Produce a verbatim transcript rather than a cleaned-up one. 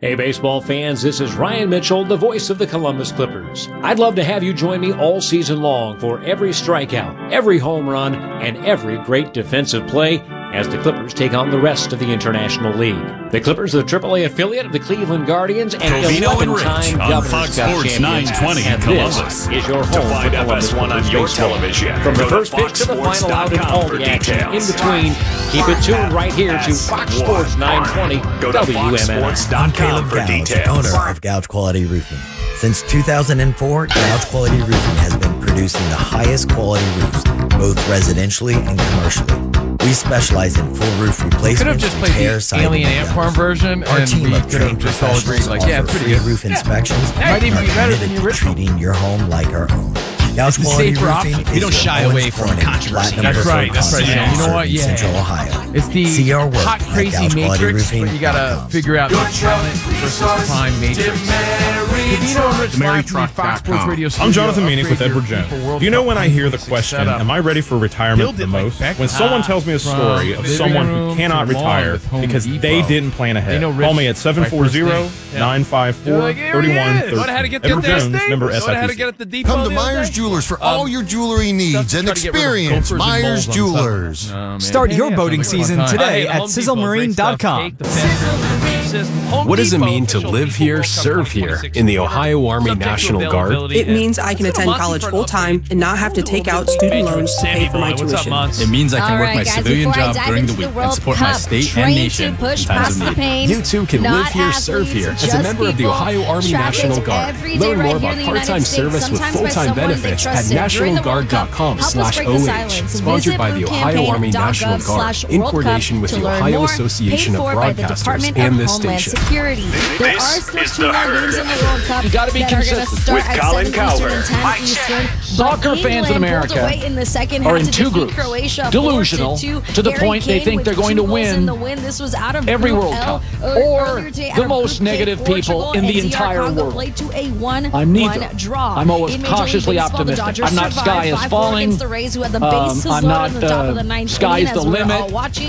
Hey baseball fans, this is Ryan Mitchell, the voice of the Columbus Clippers. I'd love to have you join me all season long for every strikeout, every home run, and every great defensive play as the Clippers take on the rest of the International League. The Clippers are the triple A affiliate of the Cleveland Guardians and eleven-time Governor's Cup champions. And this is your home to find for F S one on your baseball. television. From the Go first to pitch to the final out and all the action in between, keep it tuned right here to Fox Sports nine twenty Go to W M fox N sports I. dot com Caleb for Gouge, details. owner of Gouge Quality Roofing. Since two thousand four, Gouge Quality Roofing has been producing the highest quality roofs, both residentially and commercially. We specialize in full roof replacements, Could have just played repairs, the siding, Alien and Ant gutters. Farm version, Our and team we of could have trained just all agreed, professionals like, yeah, offer pretty free good. roof inspections Might and even are be better than committed the to original. treating your home like our own. Gouge Quality safer Roofing option. is We don't your shy Owens away from Corning controversy Platinum That's right, that's right. Certified You know what? in Yeah. Central Ohio. It's the See our work hot, at crazy Gouge Quality matrix Roofing where you got dot to com. figure out talent versus prime matrix. Davino and Rich live from the Fox Sports Radio studio. I'm Jonathan Meanick with Upgrade Edward your Jones. FIFA World Do you know Cup when I hear the twenty twenty-six question, setup. am I ready for retirement the most? When someone tells me a story of someone who cannot retire because they didn't plan ahead. Call me at seven four zero, nine five four, three one three one. Edward Jones, member S I P C. Come to Myers Jewelers for all your jewelry needs and experience Myers Jewelers. Start your boating season today at sizzle marine dot com. What does it mean to live here, serve here in the Ohio Army National Guard? It means I can attend college full-time and not have to take out student loans to pay for my tuition. It means I can work my civilian job during the week and support my state and nation in times of need. You too can live here, serve here as a member of the Ohio Army National Guard. Learn more about part-time service with full-time benefits at national guard dot com slash O H. Sponsored by the Ohio Army National Guard in coordination with the Ohio Association of Broadcasters and this station. Security. There are still two more games in the World Cup. You gotta be that are gonna consistent start with at Colin seven Eastern Cowherd. and ten Mike Eastern. Soccer But fans in England America pulled away in the second are half in to two defeat groups. Croatia Delusional four to two. to the Harry point they Kane think with they're going two to goals win in the win. This was out of every Group World L, Cup, uh, or earlier today, the out of most Group K, negative Portugal people in the and D R entire Congo world. played to a one I'm neither. one draw. I'm always In Major League cautiously Baseball, the optimistic. Dodgers I'm not survived sky is five four falling. against the Rays, who had the Um, bases I'm loaded not, on the top uh, of the ninth sky's inning, the as we were limit. all watching.